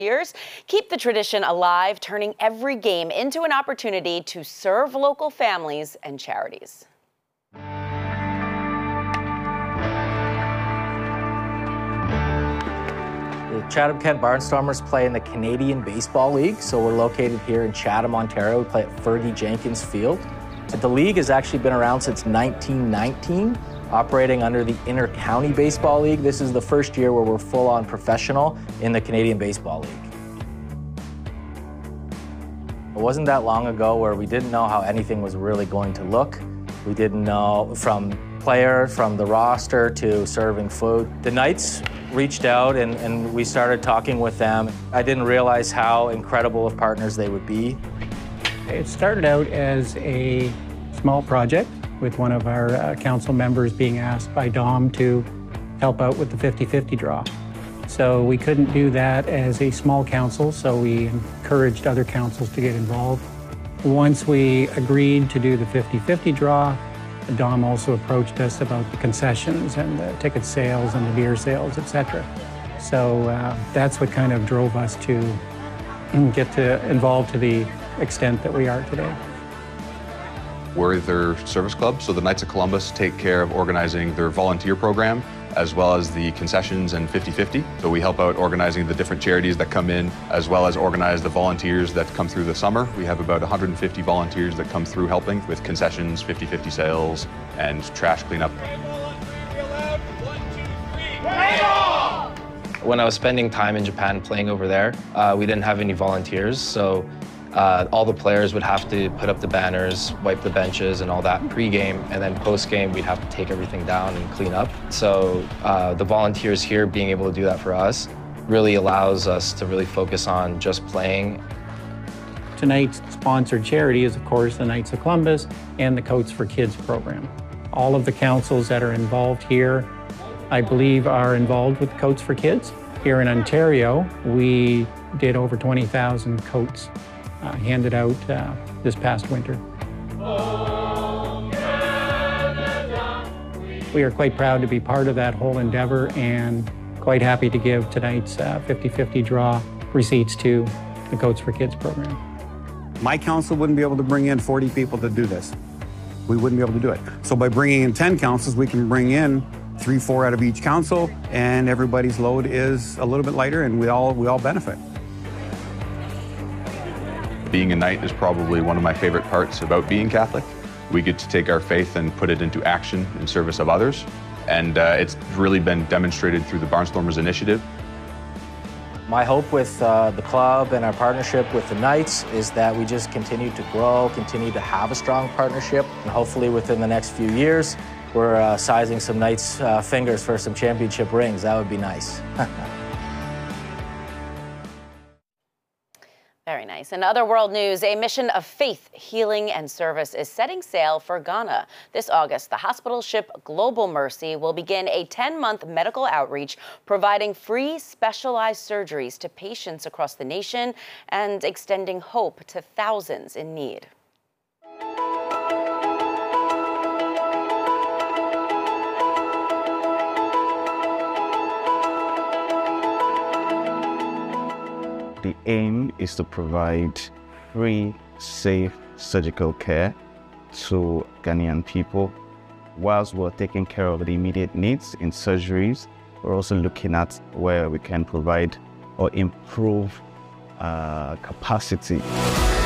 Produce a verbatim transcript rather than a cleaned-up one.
Years. Keep the tradition alive, turning every game into an opportunity to serve local families and charities. The Chatham-Kent Barnstormers play in the Canadian Baseball League, so we're located here in Chatham, Ontario. We play at Fergie Jenkins Field. The league has actually been around since nineteen nineteen, operating under the Inter-County Baseball League. This is the first year where we're full-on professional in the Canadian Baseball League. It wasn't that long ago where we didn't know how anything was really going to look. We didn't know from player, from the roster to serving food. The Knights reached out and, and we started talking with them. I didn't realize how incredible of partners they would be. It started out as a small project with one of our uh, council members being asked by Dom to help out with the fifty fifty draw. So we couldn't do that as a small council, so we encouraged other councils to get involved. Once we agreed to do the fifty fifty draw, Dom also approached us about the concessions and the ticket sales and the beer sales, et cetera. So uh, that's what kind of drove us to get to involved to the extent that we are today. We're their service club, so the Knights of Columbus take care of organizing their volunteer program as well as the concessions and fifty fifty. So we help out organizing the different charities that come in, as well as organize the volunteers that come through the summer. We have about one hundred fifty volunteers that come through helping with concessions, fifty fifty sales, and trash cleanup. When I was spending time in Japan playing over there, uh, we didn't have any volunteers, so Uh, all the players would have to put up the banners, wipe the benches and all that pre-game, and then post-game we'd have to take everything down and clean up. So uh, the volunteers here being able to do that for us really allows us to really focus on just playing. Tonight's sponsored charity is, of course, the Knights of Columbus and the Coats for Kids program. All of the councils that are involved here, I believe, are involved with Coats for Kids. Here in Ontario, we did over twenty thousand coats Uh, handed out uh, this past winter. We are quite proud to be part of that whole endeavor and quite happy to give tonight's fifty fifty draw receipts to the Coats for Kids program. My council wouldn't be able to bring in forty people to do this. We wouldn't be able to do it. So by bringing in ten councils, we can bring in three, four out of each council, and everybody's load is a little bit lighter, and we all, we all benefit. Being a Knight is probably one of my favorite parts about being Catholic. We get to take our faith and put it into action in service of others. And uh, it's really been demonstrated through the Barnstormers initiative. My hope with uh, the club and our partnership with the Knights is that we just continue to grow, continue to have a strong partnership, and hopefully within the next few years, we're uh, sizing some Knights' uh, fingers for some championship rings. That would be nice. Very nice. In other world news, a mission of faith, healing, and service is setting sail for Ghana. This August, the hospital ship Global Mercy will begin a ten-month medical outreach, providing free specialized surgeries to patients across the nation and extending hope to thousands in need. The aim is to provide free, safe surgical care to Ghanaian people. Whilst we're taking care of the immediate needs in surgeries, we're also looking at where we can provide or improve uh, capacity.